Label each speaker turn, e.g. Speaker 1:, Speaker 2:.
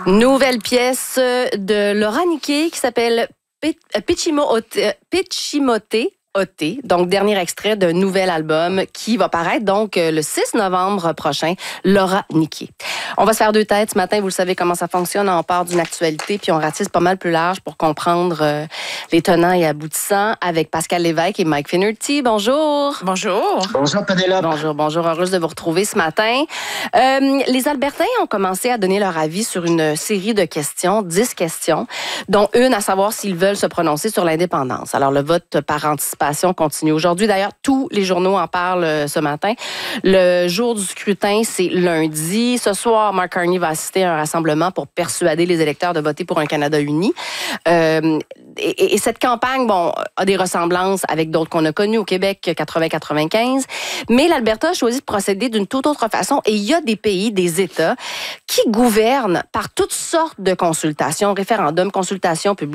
Speaker 1: Nouvelle pièce de Laura Niquet qui s'appelle Pichimote. Donc dernier extrait d'un nouvel album qui va paraître donc le 6 novembre prochain, Laura Niquet. On va se faire deux têtes ce matin, vous le savez comment ça fonctionne, on part d'une actualité puis on ratisse pas mal plus large pour comprendre les tenants et aboutissants avec Pascal Lévesque et Mike Finnerty. Bonjour.
Speaker 2: Bonjour.
Speaker 3: Bonjour, Pénélope.
Speaker 1: Bonjour, heureuse de vous retrouver ce matin. Les Albertains ont commencé à donner leur avis sur une série de questions, 10 questions, dont une à savoir s'ils veulent se prononcer sur l'indépendance. Alors, le vote par anticipation continue aujourd'hui. D'ailleurs, tous les journaux en parlent ce matin. Le jour du scrutin, c'est lundi. Ce soir, Mark Carney va assister à un rassemblement pour persuader les électeurs de voter pour un Canada uni. Et cette campagne, a des ressemblances avec d'autres qu'on a connues au Québec, 80-95. Mais l'Alberta a choisi de procéder d'une toute autre façon. Et il y a des pays, des États, qui gouvernent par toutes sortes de consultations, référendums, consultations publiques.